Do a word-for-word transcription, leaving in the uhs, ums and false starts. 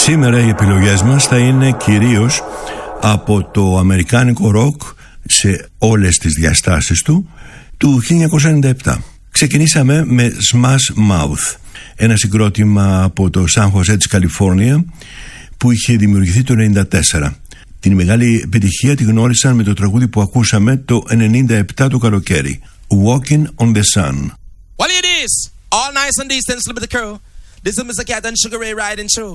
Σήμερα οι επιλογές μας θα είναι κυρίως από το αμερικάνικο ροκ σε όλες τις διαστάσεις του του χίλια εννιακόσια ενενήντα επτά. Ξεκινήσαμε με Smash Mouth, ένα συγκρότημα από το Σαν Χωσέ της Καλιφόρνια που είχε δημιουργηθεί το ενενήντα τέσσερα. Την μεγάλη επιτυχία τη γνώρισαν με το τραγούδι που ακούσαμε το ενενήντα επτά το καλοκαίρι, Walking on the Sun. Well, it is all nice and decent with the crew. This is Mister Cat and Sugar Ray riding through.